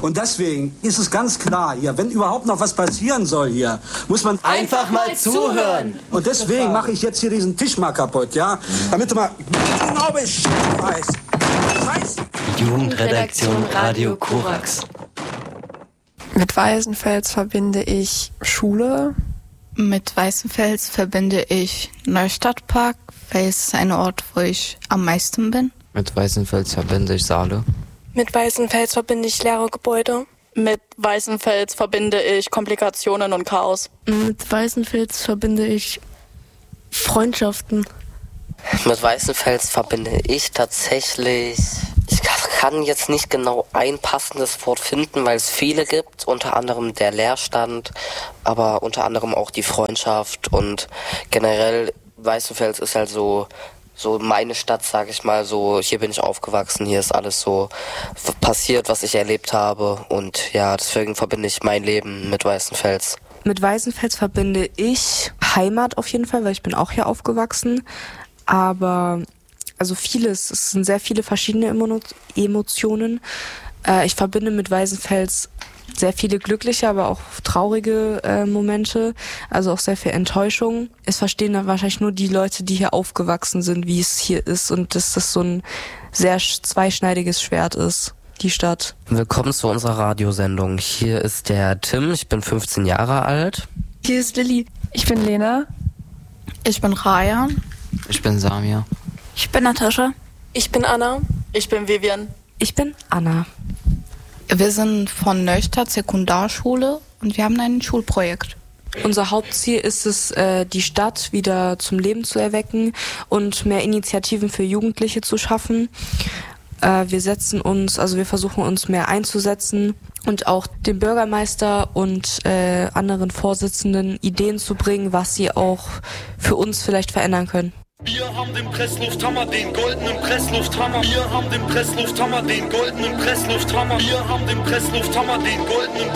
Und deswegen ist es ganz klar hier, wenn überhaupt noch was passieren soll hier, muss man einfach mal zuhören. Und deswegen mache ich jetzt hier diesen Tisch mal kaputt, ja? Damit du mal genau Bescheid weißt. Scheiße. Jugendredaktion Radio Korax. Mit Weißenfels verbinde ich Schule. Mit Weißenfels verbinde ich Neustadtpark, weil es ein Ort, wo ich am meisten bin. Mit Weißenfels verbinde ich Saale. Mit Weißenfels verbinde ich leere Gebäude. Mit Weißenfels verbinde ich Komplikationen und Chaos. Mit Weißenfels verbinde ich Freundschaften. Mit Weißenfels verbinde ich tatsächlich... Ich kann jetzt nicht genau ein passendes Wort finden, weil es viele gibt, unter anderem der Leerstand, aber unter anderem auch die Freundschaft und generell Weißenfels ist halt so meine Stadt, sag ich mal, so hier bin ich aufgewachsen, hier ist alles so passiert, was ich erlebt habe und ja, deswegen verbinde ich mein Leben mit Weißenfels. Mit Weißenfels verbinde ich Heimat auf jeden Fall, weil ich bin auch hier aufgewachsen, aber also vieles, es sind sehr viele verschiedene Emotionen. Ich verbinde mit Weißenfels sehr viele glückliche, aber auch traurige Momente, also auch sehr viel Enttäuschung. Es verstehen dann wahrscheinlich nur die Leute, die hier aufgewachsen sind, wie es hier ist und dass das so ein sehr zweischneidiges Schwert ist, die Stadt. Willkommen zu unserer Radiosendung. Hier ist der Tim, ich bin 15 Jahre alt. Hier ist Lilly. Ich bin Lena. Ich bin Raya. Ich bin Samir. Ich bin Natascha. Ich bin Anna. Ich bin Vivian. Ich bin Anna. Wir sind von Neustadt Sekundarschule und wir haben ein Schulprojekt. Unser Hauptziel ist es, die Stadt wieder zum Leben zu erwecken und mehr Initiativen für Jugendliche zu schaffen. Wir versuchen uns mehr einzusetzen und auch dem Bürgermeister und anderen Vorsitzenden Ideen zu bringen, was sie auch für uns vielleicht verändern können. Wir haben den Presslufthammer, den goldenen Presslufthammer. Wir haben den Presslufthammer, den goldenen Presslufthammer. Wir haben den Presslufthammer, den goldenen